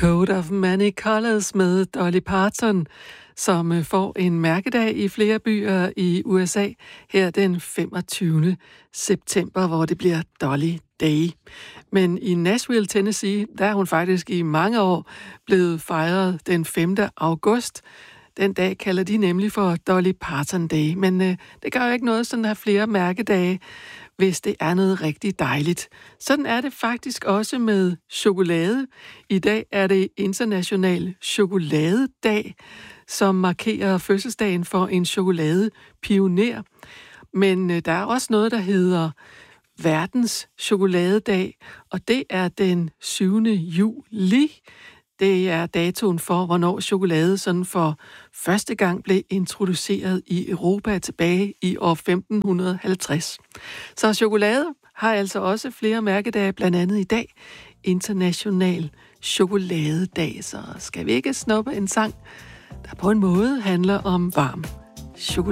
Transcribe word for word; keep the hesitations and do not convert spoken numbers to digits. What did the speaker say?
Coat of Many Colors med Dolly Parton, som får en mærkedag i flere byer i U S A her den femogtyvende september, hvor det bliver Dolly Day. Men i Nashville, Tennessee, der er hun faktisk i mange år blevet fejret den femte august. Den dag kalder de nemlig for Dolly Parton Day, men øh, det gør jo ikke noget sådan at have flere mærkedage, hvis det er noget rigtig dejligt. Sådan er det faktisk også med chokolade. I dag er det international chokoladedag, som markerer fødselsdagen for en chokoladepioner. Men øh, der er også noget, der hedder verdens chokoladedag, og det er den syvende juli. Det er datoen for, hvornår chokolade sådan for første gang blev introduceret i Europa tilbage i år femten halvtreds. Så chokolade har altså også flere mærkedage, blandt andet i dag, international chokoladedag. Så skal vi ikke snuppe en sang, der på en måde handler om varm chokolade.